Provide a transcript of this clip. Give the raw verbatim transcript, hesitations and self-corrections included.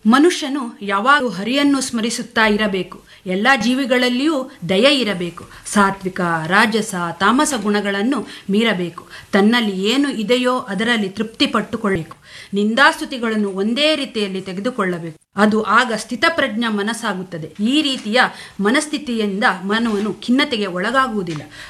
ಮನುಷ್ಯನು ಯಾವಾಗಲೂ ಹರಿಯನ್ನು ಸ್ಮರಿಸುತ್ತಾ ಇರಬೇಕು. ಎಲ್ಲ ಜೀವಿಗಳಲ್ಲಿಯೂ ದಯೆ ಇರಬೇಕು. ಸಾತ್ವಿಕ, ರಾಜಸ, ತಾಮಸ ಗುಣಗಳನ್ನು ಮೀರಬೇಕು. ತನ್ನಲ್ಲಿ ಏನು ಇದೆಯೋ ಅದರಲ್ಲಿ ತೃಪ್ತಿ ಪಟ್ಟುಕೊಳ್ಳಬೇಕು. ನಿಂದಾಸ್ತುತಿಗಳನ್ನು ಒಂದೇ ರೀತಿಯಲ್ಲಿ ತೆಗೆದುಕೊಳ್ಳಬೇಕು. ಅದು ಆಗ ಸ್ಥಿತಪ್ರಜ್ಞ ಮನಸ್ಸಾಗುತ್ತದೆ. ಈ ರೀತಿಯ ಮನಸ್ಥಿತಿಯಿಂದ ಮಾನವನು ಖಿನ್ನತೆಗೆ ಒಳಗಾಗುವುದಿಲ್ಲ.